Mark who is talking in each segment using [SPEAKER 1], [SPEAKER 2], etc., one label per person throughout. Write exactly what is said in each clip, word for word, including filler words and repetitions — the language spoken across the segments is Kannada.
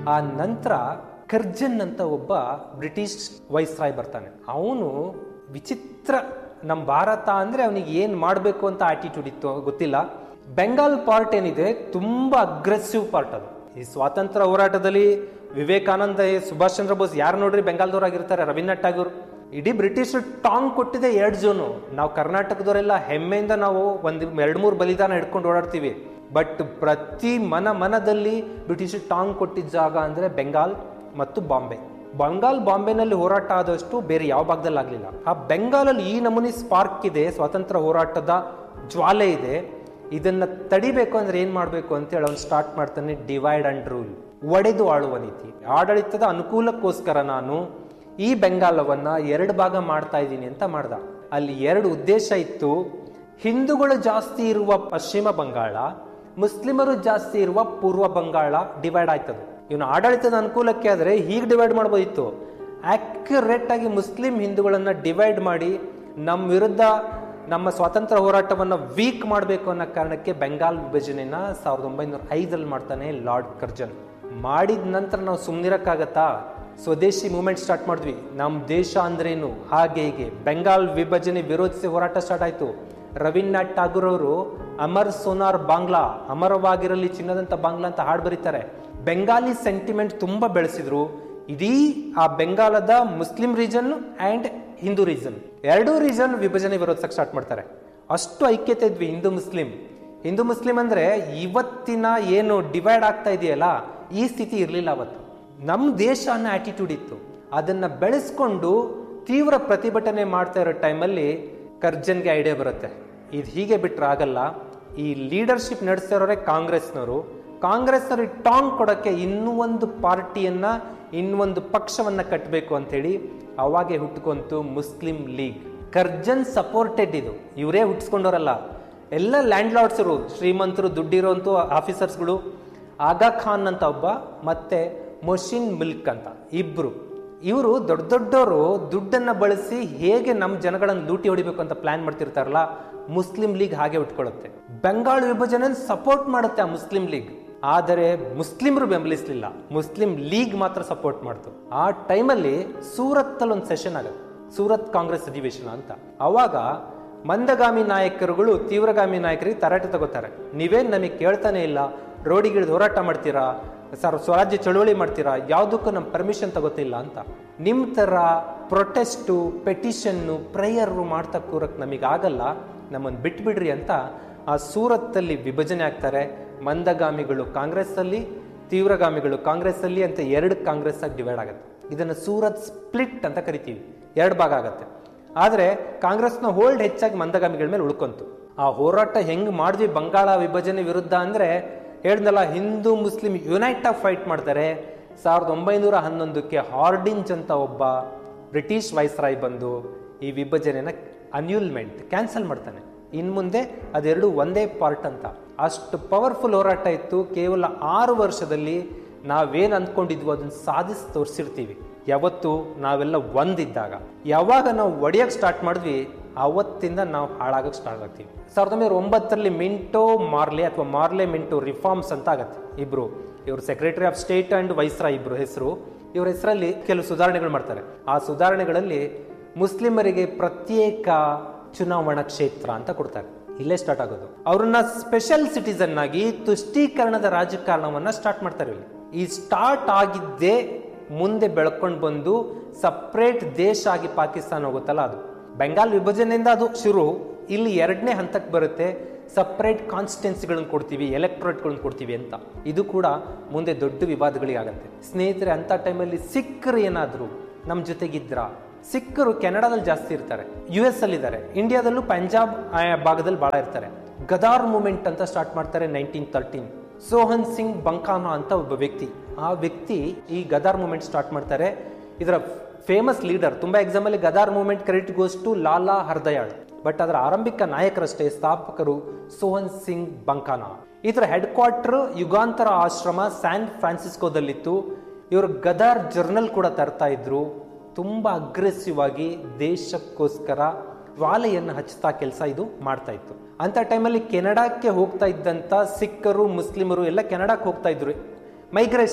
[SPEAKER 1] ಆ ನಂತರ ಕರ್ಜನ್ ಅಂತ ಒಬ್ಬ ಬ್ರಿಟಿಷ್ ವೈಸ್ರಾಯ್ ಬರ್ತಾನೆ. ಅವನು ವಿಚಿತ್ರ, ನಮ್ಮ ಭಾರತ ಅಂದ್ರೆ ಅವನಿಗೆ ಏನ್ ಮಾಡಬೇಕು ಅಂತ ಆಟಿಟ್ಯೂಡ್ ಇತ್ತು ಗೊತ್ತಿಲ್ಲ. ಬೆಂಗಾಲ್ ಪಾರ್ಟ್ ಏನಿದೆ ತುಂಬಾ ಅಗ್ರೆಸಿವ್ ಪಾರ್ಟ್. ಅದು ಈ ಸ್ವಾತಂತ್ರ್ಯ ಹೋರಾಟದಲ್ಲಿ ವಿವೇಕಾನಂದ, ಸುಭಾಷ್ ಚಂದ್ರ ಬೋಸ್ ಯಾರು ನೋಡ್ರಿ ಬೆಂಗಾಲ್ದವ್ರಾಗಿರ್ತಾರೆ. ರವೀಂದ್ರನಾಥ್ ಟಾಗೂರ್. ಇಡೀ ಬ್ರಿಟಿಷ್ ಟಾಂಗ್ ಕೊಟ್ಟಿದೆ ಎರಡು ಜೋನು. ನಾವು ಕರ್ನಾಟಕದವರೆಲ್ಲ ಹೆಮ್ಮೆಯಿಂದ ನಾವು ಒಂದ್ ಎರಡ್ ಮೂರು ಬಲಿದಾನ ಹಿಡ್ಕೊಂಡು ಓಡಾಡ್ತೀವಿ. ಬಟ್ ಪ್ರತಿ ಮನ ಮನದಲ್ಲಿ ಬ್ರಿಟಿಷ್ ಟಾಂಗ್ ಕೊಟ್ಟಿದ್ದ ಜಾಗ ಅಂದ್ರೆ ಬೆಂಗಾಲ್ ಮತ್ತು ಬಾಂಬೆ. ಬಂಗಾಲ್ ಬಾಂಬೆನಲ್ಲಿ ಹೋರಾಟ ಆದಷ್ಟು ಬೇರೆ ಯಾವ ಭಾಗದಲ್ಲಿ ಆಗ್ಲಿಲ್ಲ. ಆ ಬೆಂಗಾಲಲ್ಲಿ ಈ ನಮೂನಿ ಸ್ಪಾರ್ಕ್ ಇದೆ, ಸ್ವಾತಂತ್ರ್ಯ ಹೋರಾಟದ ಜ್ವಾಲೆ ಇದೆ. ಇದನ್ನ ತಡಿಬೇಕು ಅಂದ್ರೆ ಏನ್ ಮಾಡ್ಬೇಕು ಅಂತ ಹೇಳಿ ಅವ್ನು ಸ್ಟಾರ್ಟ್ ಮಾಡ್ತಾನೆ ಡಿವೈಡ್ ಅಂಡ್ ರೂಲ್, ಒಡೆದು ಆಳುವ ನೀತಿ. ಆಡಳಿತದ ಅನುಕೂಲಕ್ಕೋಸ್ಕರ ನಾನು ಈ ಬೆಂಗಾಲವನ್ನ ಎರಡು ಭಾಗ ಮಾಡ್ತಾ ಇದ್ದೀನಿ ಅಂತ ಮಾಡ್ದ. ಅಲ್ಲಿ ಎರಡು ಉದ್ದೇಶ ಇತ್ತು. ಹಿಂದೂಗಳು ಜಾಸ್ತಿ ಇರುವ ಪಶ್ಚಿಮ ಬಂಗಾಳ, ಮುಸ್ಲಿಮರು ಜಾಸ್ತಿ ಇರುವ ಪೂರ್ವ ಬಂಗಾಳ ಡಿವೈಡ್ ಆಯ್ತದು. ಇವನು ಆಡಳಿತದ ಅನುಕೂಲಕ್ಕೆ ಆದ್ರೆ ಹೀಗೆ ಡಿವೈಡ್ ಮಾಡ್ಬೋದಿತ್ತು. ಆಕ್ಯುರೇಟ್ ಆಗಿ ಮುಸ್ಲಿಂ ಹಿಂದೂಗಳನ್ನ ಡಿವೈಡ್ ಮಾಡಿ ನಮ್ಮ ವಿರುದ್ಧ ನಮ್ಮ ಸ್ವಾತಂತ್ರ್ಯ ಹೋರಾಟವನ್ನ ವೀಕ್ ಮಾಡಬೇಕು ಅನ್ನೋ ಕಾರಣಕ್ಕೆ ಬೆಂಗಾಲ್ ವಿಭಜನೆನ ಸಾವಿರದ ಒಂಬೈನೂರ ಐದರಲ್ಲಿ ಮಾಡ್ತಾನೆ ಲಾರ್ಡ್ ಕರ್ಜನ್. ಮಾಡಿದ ನಂತರ ನಾವು ಸುಮ್ನಿರಕ್ಕಾಗತ್ತಾ? ಸ್ವದೇಶಿ ಮೂವ್ಮೆಂಟ್ ಸ್ಟಾರ್ಟ್ ಮಾಡಿದ್ವಿ. ನಮ್ಮ ದೇಶ ಅಂದ್ರೇನು ಹಾಗೆ ಹೀಗೆ ಬೆಂಗಾಲ್ ವಿಭಜನೆ ವಿರೋಧಿಸಿ ಹೋರಾಟ ಸ್ಟಾರ್ಟ್ ಆಯ್ತು. ರವೀಂದ್ರನಾಥ್ ಟಾಗೂರ್ ಅವರು ಅಮರ್ ಸೋನಾರ್ ಬಾಂಗ್ಲಾ, ಅಮರವಾಗಿರಲಿ ಚಿನ್ನದಂತ ಬಾಂಗ್ಲಾ ಅಂತ ಹಾಡು ಬರೀತಾರೆ. ಬೆಂಗಾಲಿ ಸೆಂಟಿಮೆಂಟ್ ತುಂಬಾ ಬೆಳೆಸಿದ್ರು. ಇಡೀ ಆ ಬೆಂಗಾಲದ Muslim region and Hindu region, ಎರಡೂ ರೀಜನ್ ವಿಭಜನೆ ವಿರೋಧಿಸಕ್ಕೆ ಸ್ಟಾರ್ಟ್ ಮಾಡ್ತಾರೆ. ಅಷ್ಟು ಐಕ್ಯತೆ ಇದ್ವಿ ಹಿಂದೂ ಮುಸ್ಲಿಂ. ಹಿಂದೂ ಮುಸ್ಲಿಂ ಅಂದ್ರೆ ಇವತ್ತಿನ ಏನು ಡಿವೈಡ್ ಆಗ್ತಾ ಇದೆಯಲ್ಲ, ಈ ಸ್ಥಿತಿ ಇರಲಿಲ್ಲ ಅವತ್ತು. ನಮ್ಮ ದೇಶ ಅನ್ನೋ ಆಟಿಟ್ಯೂಡ್ ಇತ್ತು. ಅದನ್ನ ಬೆಳೆಸ್ಕೊಂಡು ತೀವ್ರ ಪ್ರತಿಭಟನೆ ಮಾಡ್ತಾ ಇರೋ ಟೈಮಲ್ಲಿ ಕರ್ಜನ್ಗೆ ಐಡಿಯಾ ಬರುತ್ತೆ, ಇದು ಹೀಗೆ ಬಿಟ್ರೆ ಆಗಲ್ಲ. ಈ ಲೀಡರ್ಶಿಪ್ ನಡೆಸ್ತಿರೋರೆ ಕಾಂಗ್ರೆಸ್ನವರು. ಕಾಂಗ್ರೆಸ್ನವ್ರಿಗೆ ಟಾಂಗ್ ಕೊಡಕ್ಕೆ ಇನ್ನೂ ಒಂದು ಪಾರ್ಟಿಯನ್ನ, ಇನ್ನೊಂದು ಪಕ್ಷವನ್ನ ಕಟ್ಟಬೇಕು ಅಂತ ಹೇಳಿ ಅವಾಗೆ ಹುಟ್ಕೊಂತು ಮುಸ್ಲಿಂ ಲೀಗ್. Curzon supported. ಇದು ಇವರೇ ಹುಟ್ಟಿಸ್ಕೊಂಡವರಲ್ಲ, ಎಲ್ಲ ಲ್ಯಾಂಡ್ ಲಾರ್ಡ್ಸರು, ಶ್ರೀಮಂತರು, ದುಡ್ಡಿರೋಂಥ ಆಫೀಸರ್ಸ್ಗಳು. ಆಗಾ ಖಾನ್ ಅಂತ ಒಬ್ಬ, ಮತ್ತೆ ಮೊಶಿನ್ ಮಿಲ್ಕ್ ಅಂತ ಇಬ್ರು. ಇವರು ದೊಡ್ಡ ದೊಡ್ಡವರು ದುಡ್ಡನ್ನ ಬಳಸಿ ಹೇಗೆ ನಮ್ಮ ಜನಗಳನ್ನು ಲೂಟಿ ಹೊಡಿಬೇಕು ಅಂತ ಪ್ಲಾನ್ ಮಾಡ್ತಿರ್ತಾರಲ್ಲ, ಮುಸ್ಲಿಂ ಲೀಗ್ ಹಾಗೆ ಉಟ್ಕೊಳ್ಳುತ್ತೆ. ಬೆಂಗಾಲ್ ವಿಭಜನೆ ಸಪೋರ್ಟ್ ಮಾಡುತ್ತೆ ಆ ಮುಸ್ಲಿಂ ಲೀಗ್. ಆದರೆ ಮುಸ್ಲಿಮರು ಬೆಂಬಲಿಸಲಿಲ್ಲ, ಮುಸ್ಲಿಂ ಲೀಗ್ ಮಾತ್ರ ಸಪೋರ್ಟ್ ಮಾಡ್ತು. ಆ ಟೈಮಲ್ಲಿ ಸೂರತ್ ಅಲ್ಲಿ ಒಂದು ಸೆಷನ್ ಆಗುತ್ತೆ, ಸೂರತ್ ಕಾಂಗ್ರೆಸ್ ಅಧಿವೇಶನ ಅಂತ. ಅವಾಗ ಮಂದಗಾಮಿ ನಾಯಕರುಗಳು ತೀವ್ರಗಾಮಿ ನಾಯಕರಿಗೆ ತರಾಟೆ ತಗೋತಾರೆ. ನೀವೇನ್ ನಮಗೆ ಕೇಳ್ತಾನೆ ಇಲ್ಲ, ರೋಡಿಗಿಳಿದು ಹೋರಾಟ ಮಾಡ್ತೀರಾ, ಸರ್ ಸ್ವರಾಜ್ಯ ಚಳುವಳಿ ಮಾಡ್ತೀರಾ, ಯಾವುದಕ್ಕೂ ನಮ್ಮ ಪರ್ಮಿಷನ್ ತಗೋತಿಲ್ಲ ಅಂತ. ನಿಮ್ ತರ ಪ್ರೊಟೆಸ್ಟು, ಪೆಟಿಷನ್ನು, ಪ್ರೇಯರು ಮಾಡ್ತಾ ಕೂರಕ್ ನಮಗಾಗಲ್ಲ, ನಮ್ಮನ್ನು ಬಿಟ್ಬಿಡ್ರಿ ಅಂತ ಆ ಸೂರತ್ತಲ್ಲಿ ವಿಭಜನೆ ಆಗ್ತಾರೆ. ಮಂದಗಾಮಿಗಳು ಕಾಂಗ್ರೆಸ್ ಅಲ್ಲಿ, ತೀವ್ರಗಾಮಿಗಳು ಕಾಂಗ್ರೆಸ್ ಅಲ್ಲಿ ಅಂತ ಎರಡು ಕಾಂಗ್ರೆಸ್ ಆಗಿ ಡಿವೈಡ್ ಆಗುತ್ತೆ. ಇದನ್ನು ಸೂರತ್ ಸ್ಪ್ಲಿಟ್ ಅಂತ ಕರಿತೀವಿ, ಎರಡು ಭಾಗ ಆಗತ್ತೆ. ಆದ್ರೆ ಕಾಂಗ್ರೆಸ್ನ ಹೋಲ್ಡ್ ಹೆಚ್ಚಾಗಿ ಮಂದಗಾಮಿಗಳ ಮೇಲೆ ಉಳ್ಕೊಂತು. ಆ ಹೋರಾಟ ಹೆಂಗ್ ಮಾಡಿದ್ವಿ ಬಂಗಾಳ ವಿಭಜನೆ ವಿರುದ್ಧ ಅಂದ್ರೆ ಹೇಳ್ದಲ್ಲ, ಹಿಂದೂ ಮುಸ್ಲಿಂ ಯುನೈಟ್ ಆಗಿ ಫೈಟ್ ಮಾಡ್ತಾರೆ. ಸಾವಿರದ ಒಂಬೈನೂರ ಹನ್ನೊಂದಕ್ಕೆ ಹಾರ್ಡಿಂಜ್ ಅಂತ ಒಬ್ಬ ಬ್ರಿಟಿಷ್ ವೈಸ್ರಾಯ್ ಬಂದು ಈ ವಿಭಜನೆನ ಅನ್ಯೂಲ್ಮೆಂಟ್ ಕ್ಯಾನ್ಸಲ್ ಮಾಡ್ತಾನೆ. ಇನ್ ಮುಂದೆ ಅದೆರಡು ಒಂದೇ ಪಾರ್ಟ್ ಅಂತ. ಅಷ್ಟು ಪವರ್ಫುಲ್ ಹೋರಾಟ ಇತ್ತು. ಕೇವಲ ಆರು ವರ್ಷದಲ್ಲಿ ನಾವೇನ್ ಅಂದ್ಕೊಂಡಿದ್ವು ಅದನ್ನ ಸಾಧಿಸಿ ತೋರಿಸಿರ್ತೀವಿ. ಯಾವತ್ತು ನಾವೆಲ್ಲ ಒಂದಿದ್ದಾಗ, ಯಾವಾಗ ನಾವು ಒಡೆಯಕ್ಕೆ ಸ್ಟಾರ್ಟ್ ಮಾಡಿದ್ವಿ ಅವತ್ತಿಂದ ನಾವು ಹಾಳಾಗಕ್ಕೆ ಸ್ಟಾರ್ಟ್ ಆಗ್ತೀವಿ. ಸಾವಿರದ ಒಂಬೈನೂರ ಒಂಬತ್ತರಲ್ಲಿ ಮಿಂಟೋ ಮಾರ್ಲೆ ಅಥವಾ ಮಾರ್ಲೆ ಮಿಂಟೋ ರಿಫಾರ್ಮ್ಸ್ ಅಂತ ಆಗತ್ತೆ. ಇಬ್ರು ಇವರು secretary of state and viceroy ಇಬ್ರು ಹೆಸರು. ಇವರ ಹೆಸರಲ್ಲಿ ಕೆಲವು ಸುಧಾರಣೆಗಳು ಮಾಡ್ತಾರೆ. ಆ ಸುಧಾರಣೆಗಳಲ್ಲಿ ಮುಸ್ಲಿಮರಿಗೆ ಪ್ರತ್ಯೇಕ ಚುನಾವಣಾ ಕ್ಷೇತ್ರ ಅಂತ ಕೊಡ್ತಾರೆ. ಇಲ್ಲೇ ಸ್ಟಾರ್ಟ್ ಆಗೋದು. ಅವ್ರನ್ನ ಸ್ಪೆಷಲ್ ಸಿಟಿಸನ್ ಆಗಿ ತುಷ್ಟೀಕರಣದ ರಾಜಕಾರಣವನ್ನ ಸ್ಟಾರ್ಟ್ ಮಾಡ್ತಾರೆ ಇಲ್ಲಿ. ಈ ಸ್ಟಾರ್ಟ್ ಆಗಿದ್ದೇ ಮುಂದೆ ಬೆಳ್ಕೊಂಡು ಬಂದು ಸಪ್ರೇಟ್ ದೇಶ ಆಗಿ ಪಾಕಿಸ್ತಾನ ಹೋಗುತ್ತಲ್ಲ, ಅದು ಬೆಂಗಾಲ್ ವಿಭಜನೆಯಿಂದ ಅದು ಶುರು. ಇಲ್ಲಿ ಎರಡನೇ ಹಂತಕ್ಕೆ ಬರುತ್ತೆ, ಸಪ್ರೇಟ್ ಕಾನ್ಸ್ಟಿಟ್ಯೂನ್ಸಿಗಳನ್ನ ಕೊಡ್ತೀವಿ, ಎಲೆಕ್ಟ್ರೇಟ್ಗಳನ್ನ ಕೊಡ್ತೀವಿ ಅಂತ. ಇದು ಕೂಡ ಮುಂದೆ ದೊಡ್ಡ ವಿವಾದಗಳಿಗೆ ಆಗತ್ತೆ. ಸ್ನೇಹಿತರೆ, ಅಂತ ಟೈಮಲ್ಲಿ ಸಿಖ್ರು ಏನಾದ್ರು ನಮ್ಮ ಜೊತೆಗಿದ್ರ, ಸಿಖ್ರು ಕೆನಡಾದಲ್ಲಿ ಜಾಸ್ತಿ ಇರ್ತಾರೆ, ಯು ಎಸ್ ಅಲ್ಲಿ ಇದ್ದಾರೆ, ಇಂಡಿಯಾದಲ್ಲೂ ಪಂಜಾಬ್ ಭಾಗದಲ್ಲಿ ಬಹಳ ಇರ್ತಾರೆ. ಗದಾರ್ ಮೂವ್ಮೆಂಟ್ ಅಂತ ಸ್ಟಾರ್ಟ್ ಮಾಡ್ತಾರೆ ನೈನ್ಟೀನ್ ತರ್ಟೀನ್. ಸೋಹನ್ ಸಿಂಗ್ ಬಂಕಾನಾ ಅಂತ ಒಬ್ಬ ವ್ಯಕ್ತಿ, ಆ ವ್ಯಕ್ತಿ ಈ ಗದಾರ್ ಮೂವ್ಮೆಂಟ್ ಸ್ಟಾರ್ಟ್ ಮಾಡ್ತಾರೆ. ಇದರ ಫೇಮಸ್ ಲೀಡರ್, ತುಂಬಾ ಎಕ್ಸಾಮ್ ಅಲ್ಲಿ ಗದಾರ್ movement credit goes to Lala Hardayal, but ಅದರ ಆರಂಭಿಕ ನಾಯಕರಷ್ಟೇ, ಸ್ಥಾಪಕರು ಸೋಹನ್ ಸಿಂಗ್ ಬಂಕಾನಾ. ಇದರ ಹೆಡ್ ಕ್ವಾರ್ಟರ್ ಯುಗಾಂತರ ಆಶ್ರಮ ಸ್ಯಾನ್ ಫ್ರಾನ್ಸಿಸ್ಕೋದಲ್ಲಿತ್ತು. ಇವರು ಗದಾರ್ ಜರ್ನಲ್ ಕೂಡ ತರ್ತಾ ಇದ್ರು. ತುಂಬಾ ಅಗ್ರೆಸಿವ್ ಆಗಿ ದೇಶಕ್ಕೋಸ್ಕರ ವಾಲೆಯನ್ನು ಹಚ್ಚುತ್ತಾ ಕೆಲಸ ಇದು ಮಾಡ್ತಾ ಇತ್ತು. ಅಂತ ಟೈಮಲ್ಲಿ ಕೆನಡಾಕ್ಕೆ ಹೋಗ್ತಾ ಇದ್ದಂತ ಸಿಖ್ಖರು, ಮುಸ್ಲಿಮರು ಎಲ್ಲ ಕೆನಡಾಕ್ಕೆ ಹೋಗ್ತಾ ಇದ್ರು. ಮೈಗ್ರೇಷನ್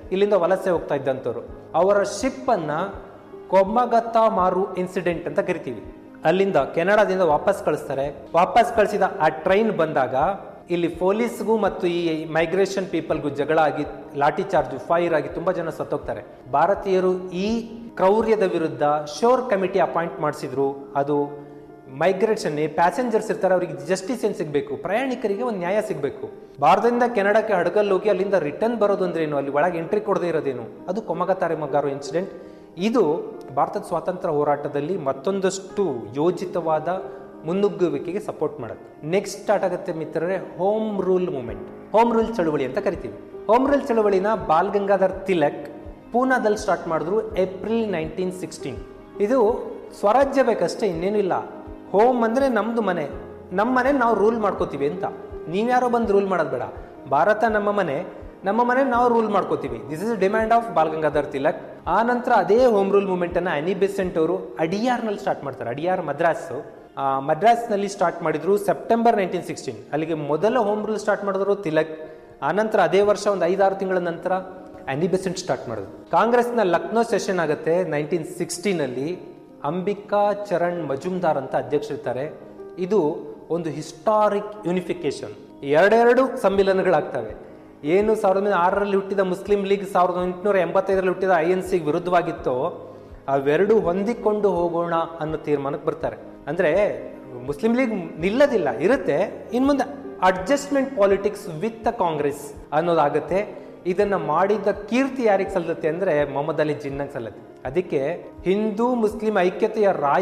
[SPEAKER 1] ಇಲ್ಲಿಂದ ವಲಸೆ ಹೋಗ್ತಾ ಇದ್ದಂಥವ್ರು. ಅವರ ಶಿಪ್ ಅನ್ನ ಕೊಮಗತಾ ಮಾರು ಇನ್ಸಿಡೆಂಟ್ ಅಂತ ಕರಿತೀವಿ. ಅಲ್ಲಿಂದ ಕೆನಡಾದಿಂದ ವಾಪಸ್ ಕಳಿಸ್ತಾರೆ. ವಾಪಸ್ ಕಳಿಸಿದ ಆ ಟ್ರೈನ್ ಬಂದಾಗ ಇಲ್ಲಿ ಪೊಲೀಸ್ಗೂ ಮತ್ತು ಈ ಮೈಗ್ರೇಷನ್ ಪೀಪಲ್ಗೂ ಜಗಳ ಆಗಿ ಲಾಠಿ ಚಾರ್ಜ್ ಫೈರ್ ಆಗಿ ತುಂಬಾ ಜನ ಸತ್ತೋಗ್ತಾರೆ. ಭಾರತೀಯರು ಈ ಕ್ರೌರ್ಯದ ವಿರುದ್ಧ ಶೋರ್ ಕಮಿಟಿ ಅಪಾಯಿಂಟ್ ಮಾಡಿಸಿದ್ರು. ಅದು ಮೈಗ್ರೇಷನ್ ಪ್ಯಾಸೆಂಜರ್ಸ್ ಇರ್ತಾರೆ, ಅವರಿಗೆ ಜಸ್ಟಿಸ್ ಏನ್ ಸಿಗ್ಬೇಕು, ಪ್ರಯಾಣಿಕರಿಗೆ ಒಂದು ನ್ಯಾಯ ಸಿಗ್ಬೇಕು. ಭಾರತದಿಂದ ಕೆನಡಾಕ್ಕೆ ಹಡಗಲ್ಲಿ ಹೋಗಿ ಅಲ್ಲಿಂದ ರಿಟರ್ನ್ ಬರೋದು ಅಂದ್ರೇನು, ಅಲ್ಲಿ ಒಳಗೆ ಎಂಟ್ರಿ ಕೊಡದೇ ಇರೋದೇನು, ಅದು ಕೊಮಗತಾ ಮಾರು ಇನ್ಸಿಡೆಂಟ್. ಇದು ಭಾರತದ ಸ್ವಾತಂತ್ರ್ಯ ಹೋರಾಟದಲ್ಲಿ ಮತ್ತೊಂದಷ್ಟು ಯೋಜಿತವಾದ ಮುನ್ನುಗ್ಗುವಿಕೆಗೆ ಸಪೋರ್ಟ್ ಮಾಡುತ್ತೆ. ನೆಕ್ಸ್ಟ್ ಸ್ಟಾರ್ಟ್ ಆಗುತ್ತೆ ಮಿತ್ರರೇ home rule movement. Home rule ಚಳುವಳಿ ಅಂತ ಕರಿತೀವಿ. Home rule ಚಳುವಳಿನ ball Gangadhar Tilak ಪೂನಾದಲ್ಲಿ start ಮಾಡಿದ್ರು ಏಪ್ರಿಲ್ ನೈನ್ಟೀನ್ ಸಿಕ್ಸ್ಟೀನ್. ಇದು ಸ್ವರಾಜ್ಯ ಬೇಕಷ್ಟೇ, ಇನ್ನೇನು ಇಲ್ಲ. ಹೋಮ್ ಅಂದ್ರೆ ನಮ್ದು ಮನೆ, ನಮ್ಮ ಮನೆ ನಾವು ರೂಲ್ ಮಾಡ್ಕೋತೀವಿ ಅಂತ. ನೀವ್ಯಾರೋ ಬಂದು ರೂಲ್ ಮಾಡೋದು ಬೇಡ, ಭಾರತ ನಮ್ಮ ಮನೆ, ನಮ್ಮ ಮನೆ ನಾವು ರೂಲ್ ಮಾಡ್ಕೋತೀವಿ. This is demand of ball Gangadhar Tilak. ಆ ನಂತರ ಅದೇ ಹೋಮ್ ರೂಲ್ ಮೂವ್ಮೆಂಟ್ ಅನ್ನ ಅನಿ ಬೆಸೆಂಟ್ ಅವರು ಅಡಿಯಾರ್ನಲ್ಲಿ ಸ್ಟಾರ್ಟ್ ಮಾಡ್ತಾರೆ. ಅಡಿಯಾರ್ ಮದ್ರಾಸ್ ಮದ್ರಾಸ್ ನಲ್ಲಿ ಸ್ಟಾರ್ಟ್ ಮಾಡಿದ್ರು ಸೆಪ್ಟೆಂಬರ್ ನೈನ್ಟೀನ್ ಸಿಕ್ಸ್ಟೀನ್. ಅಲ್ಲಿಗೆ ಮೊದಲ ಹೋಮ್ ರೂಲ್ ಸ್ಟಾರ್ಟ್ ಮಾಡಿದ್ರು ತಿಲಕ್. ಆನಂತರ ಅದೇ ವರ್ಷ ಒಂದು ಐದಾರು ತಿಂಗಳ ನಂತರ ಅನಿ ಬೆಸೆಂಟ್ ಸ್ಟಾರ್ಟ್ ಮಾಡಿದ್ರು. ಕಾಂಗ್ರೆಸ್ನ ಲಕ್ನೋ ಸೆಷನ್ ಆಗುತ್ತೆ ನೈನ್ಟೀನ್ ಸಿಕ್ಸ್ಟೀನ್ ಅಲ್ಲಿ. ಅಂಬಿಕಾ ಚರಣ್ ಮಜುಮ್ದಾರ್ ಅಂತ ಅಧ್ಯಕ್ಷರಿರ್ತಾರೆ. ಇದು ಒಂದು ಹಿಸ್ಟಾರಿಕ್ ಯೂನಿಫಿಕೇಶನ್. ಎರಡೆರಡು ಸಮ್ಮಿಲನಗಳಾಗ್ತವೆ. ಏನು ಸಾವಿರದ ಒಂಬೈನೂರ ಆರರಲ್ಲಿ ಹುಟ್ಟಿದ ಮುಸ್ಲಿಂ ಲೀಗ್ ಸಾವಿರದ ಎಂಟುನೂರ ಎಂಬತ್ತೈದರಲ್ಲಿ ಹುಟ್ಟಿದ ಐ ಎನ್ ಸಿ ವಿರುದ್ಧವಾಗಿತ್ತೋ ಅವೆರಡು ಹೊಂದಿಕೊಂಡು ಹೋಗೋಣ ಅನ್ನೋ ತೀರ್ಮಾನಕ್ಕೆ ಬರ್ತಾರೆ. ಅಂದ್ರೆ ಮುಸ್ಲಿಂ ಲೀಗ್ ನಿಲ್ಲದಿಲ್ಲ, ಇರುತ್ತೆ, ಇನ್ ಮುಂದೆ adjustment politics with the Congress ಅನ್ನೋದಾಗತ್ತೆ. ಇದನ್ನ ಮಾಡಿದ ಕೀರ್ತಿ ಯಾರಿಗೆ ಸಲ್ಲತ್ತೆ ಅಂದ್ರೆ ಮೊಹಮ್ಮದ್ ಅಲಿ ಜಿನ್ನಾ ಸಲ್ಲತ್ತೆ. ಅದಕ್ಕೆ ಹಿಂದೂ ಮುಸ್ಲಿಂ ಐಕ್ಯತೆಯ ರಾಯ